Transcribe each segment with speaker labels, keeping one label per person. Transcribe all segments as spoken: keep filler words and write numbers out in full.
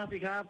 Speaker 1: สิครับ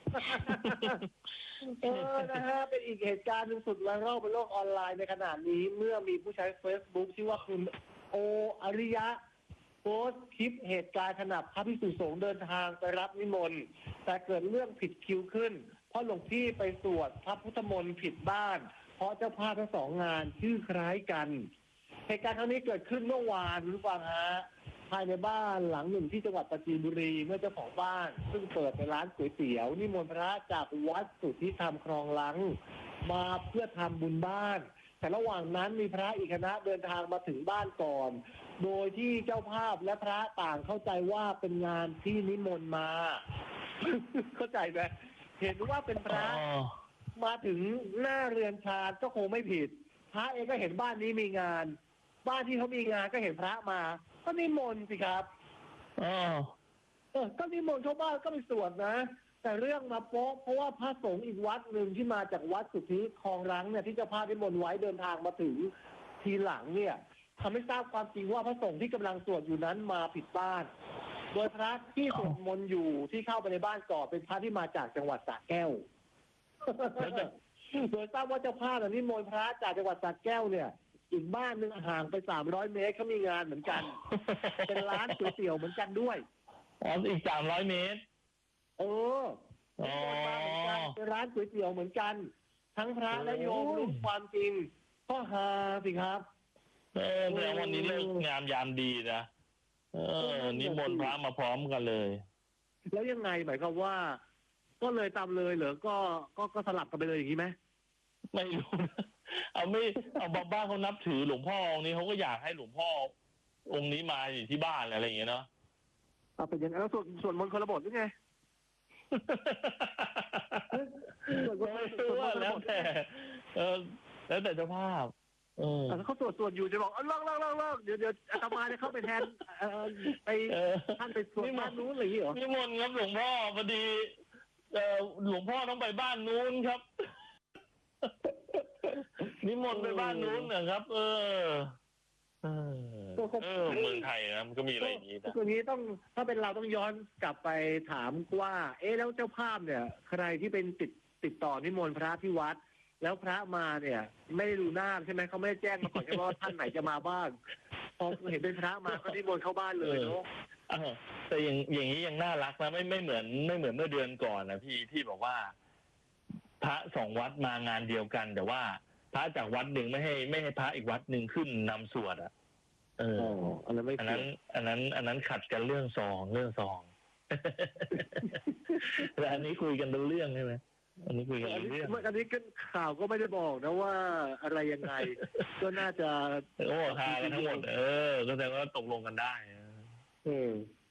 Speaker 1: เออนะฮะเป็นอีกเหตุการณ์หนึ่งสุดไวรัลบนโลกออนไลน์ในขณะนี้เมื่อมีผู้ใช้ Facebook ชื่อว่าคุณโออริยะโพสต์คลิปเหตุการณ์ขณะพระภิกษุสงฆ์เดินทางไปรับนิมนต์แต่เกิดเรื่องผิดคิวขึ้นเพราะหลวงพี่ไปสวดพระพุทธมนต์ผิดบ้านเพราะเจ้าภาพทั้งสองงานชื่อคล้ายกันเหตุการณ์ครั้งนี้เกิดขึ้นเมื่อวานรู้ป่ะฮะภายในบ้านหลังหนึ่งที่จังหวัดปราจีนบุรีเมื่อเจ้าของบ้านซึ่งเปิดเป็นร้านก๋วยเตี๋ยวนิมนต์พระจากวัดสุทธิธรรมคลองลังมาเพื่อทำบุญบ้านแต่ระหว่างนั้นมีพระอีกคณะเดินทางมาถึงบ้านก่อนโดยที่เจ้าภาพและพระต่างเข้าใจว่าเป็นงานที่นิมนต์มา เข้าใจไหมเห็นว่าเป็นพระมาถึงหน้าเรือนชาญก็คงไม่ผิดพระเองก็เห็นบ้านนี้มีงานบ้านที่เขามีงานก็เห็นพระมาก็นิมนต์สิครับอ๋อเออก็นิมนต์ชาวบ้านก็ไปสวดนะแต่เรื่องมาโป๊ะเพราะว่าพระสงฆ์อีกวัดหนึ่งที่มาจากวัดสุทธิคลองรังเนี่ยที่เจ้าภาพนิมนต์ไว้เดินทางมาถึงทีหลังเนี่ยทำให้ทราบความจริงว่าพระสงฆ์ที่กำลังสวดอยู่นั้นมาผิดบ้านโดยพระที่สวดมนต์อยู่ที่เข้าไปในบ้านก่อนเป็นพระที่มาจากจังหวัดสระแก้วโดยทราบว่าเจ้าภาพนิมนต์พระจากจังหวัดสระแก้วเนี่ยอีกบ้านหนึ่งห่างไปสามร้อยเมตรเขามีงานเหมือนกันเป็นร้านก๋วยเตี๋ยวเหมือนกันด้วย
Speaker 2: อ๋ออีกสามร้อยเมตร
Speaker 1: เอออ๋อเป็นร้านก๋วยเตี๋ยวเหมือนกันทั้งพระและโยมรู้ความจริงก็ฮาสิครับ
Speaker 2: เออแต่วันนี้เลิกงามยามดีนะเออนิมนต์พระมาพร้อมกันเลย
Speaker 1: แล้วยังไงหมายความว่าก็เลยตามเลยเหรอก็ก็ก็สลับกันไปเลยอย่างนี้ไหม
Speaker 2: ไม่รู้เอาไม่เอาบางบ้านเขานับถือหลวงพ่อองค์นี้เขาก็อยากให้หลวงพ่อองค์นี้มาอยู่ที่บ้านอะไรอย่างเงี้ยเนาะ
Speaker 1: เอาเป็นอย่างนั้นแล้วส่วนส่วนมนต์คนละบทหรือไง
Speaker 2: ไม่รู้ว่าแล้วแต่เออแล้วแต่เจ้าภาพเออ
Speaker 1: เขาตรวจตรวจอยู่จะบอกเลิกเลิกเลิกเลิกเดี๋ยวเดี๋ยวอาตมาจะเข้าไปแทนไปท่านไปตรวจบ้านนู้นอะไรอย่างเงี้ยเหรอ
Speaker 2: นิมนต์ครับหลวงพ่อพอดีเออหลวงพ่อต้องไปบ้านนู้นครับนิมนต์ไปบ้านนู้นนะครับ เออเออเออเมืองไทยนะมันก็มีอะไรอย่างนี้นะ
Speaker 1: ตรงนี้ต้องถ้าเป็นเราต้องย้อนกลับไปถามว่า เอ๊ะแล้วเจ้าภาพเนี่ยใครที่เป็นติดติดต่อนิมนต์พระที่วัดแล้วพระมาเนี่ยไม่ได้ดูหน้าใช่ไหมเขาไม่ได้แจ้งมาก่อนใช่ไหมว่าท่านไหนจะมาบ้างพอเห็นเป็นพระมาก็นิมนต์เข้าบ้านเลยเนาะ
Speaker 2: แต่อย่างอย่างนี้ยังน่ารักนะไม่ไม่เหมือนไม่เหมือนเมื่อเดือนก่อนนะพี่ที่บอกว่าพระสองวัดมางานเดียวกันแต่ว่าพระจากวัดหนึ่งไม่ให้ไม่ให้พระอีกวัดหนึ่งขึ้นนำสวดอ่ะเอออันนั้นไม่อันนั้นอันนั้นอันนั้นขัดกันเรื่องซองเรื่องซองแต่อันนี้คุยกันเป็นเรื่องใช่ไหมอันนี้คุยกันเป็นเรื่อง
Speaker 1: อันนี้ก็ข่าวก็ไม่ได้บอกนะว่าอะไรยังไงก็น่าจะ
Speaker 2: โอ้ทากันทั้งหมดเออก็แสดงว่าตกลงกันได้
Speaker 1: เออ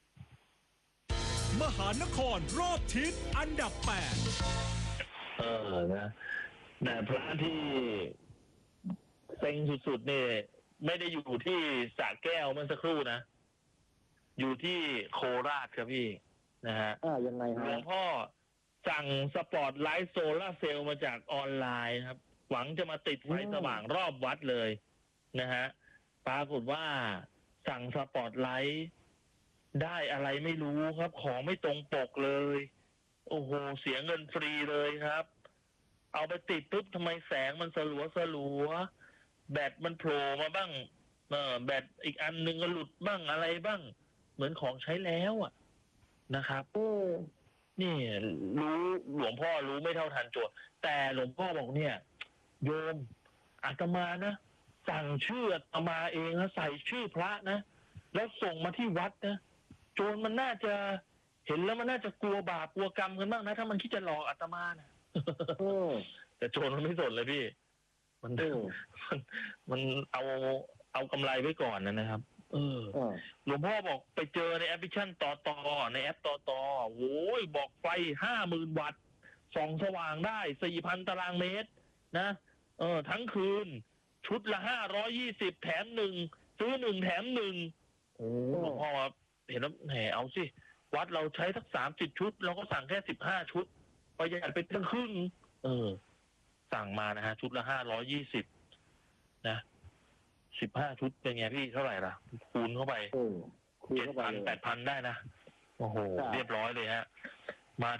Speaker 3: มหานครรอบทิศอันดับแปด
Speaker 2: เออนะแต่พระที่เซ็งสุดๆเนี่ยไม่ได้อยู่ที่สระแก้วเมื่อสักครู่นะอยู่ที่โคราชครับพี่นะฮะ
Speaker 1: อ่ายังไงฮะ
Speaker 2: หลวงพ่อสั่งสปอตไลท์โซล่าเซลล์มาจากออนไลน์ครับหวังจะมาติดไฟสว่างรอบวัดเลยนะฮะปรากฏว่าสั่งสปอตไลท์ได้อะไรไม่รู้ครับของไม่ตรงปกเลยโอ้โหเสียเงินฟรีเลยครับเอาไปติดปุ๊บทำไมแสงมันสลัวสลัวแบตมันโผล่มาบ้างเออแบตอีกอันนึงก็หลุดบ้างอะไรบ้างเหมือนของใช้แล้วอ่ะนะครับ
Speaker 1: โอ้
Speaker 2: นี่รู้หลวงพ่อรู้ไม่เท่าทันโจทย์แต่หลวงพ่อบอกเนี่ยโยมอาตมานะสั่งชื่ออาตมาเองนะใส่ชื่อพระนะแล้วส่งมาที่วัดนะโจรมันน่าจะเห็นแล้วมันน่าจะกลัวบาปกลัวกรรมกันบ้างนะถ้ามันคิดจะหลอกอาตมานะแต่โจรมันไม่สนเลยพี่มันมันมันเอาเอากำไรไว้ก่อนนะครับเออหลวงพ่อบอกไปเจอในแอปพลิเคชันต่อต่อในแอปต่อต่อโอ้ยบอกไฟห้าหมื่นวัตต์ส่องสว่างได้สี่พันตารางเมตรนะเออทั้งคืนชุดละห้าร้อยยี่สิบแถมหนึ่งซื้อหนึ่งแถมหนึ่งโอ้หลวงพ่อเห็นแล้วแหมเอาสิวัดเราใช้สักสามสิบชุดเราก็สั่งแค่สิบห้าชุดประหยัดไปตั้งครึ่งเออสั่งมานะฮะชุดละห้าร้อยยี่สิบนะสิบห้าชุดเป็นไงพี่เท่าไหร่ล่ะคูณเข้าไปเจ็ดพันแปดพันได้นะโอ้โหเรียบร้อยเลยฮะ